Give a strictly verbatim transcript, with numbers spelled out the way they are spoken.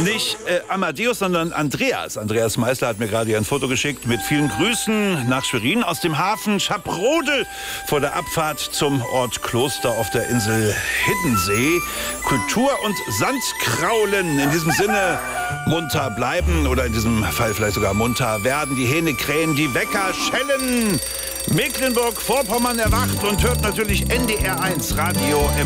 Nicht äh, Amadeus, sondern Andreas. Andreas Meißler hat mir gerade hier ein Foto geschickt mit vielen Grüßen nach Schwerin aus dem Hafen Schaprode vor der Abfahrt zum Ort Kloster auf der Insel Hiddensee. Kultur und Sandkraulen. In diesem Sinne munter bleiben oder in diesem Fall vielleicht sogar munter werden. Die Hähne krähen, die Wecker schellen. Mecklenburg-Vorpommern erwacht und hört natürlich N D R eins Radio.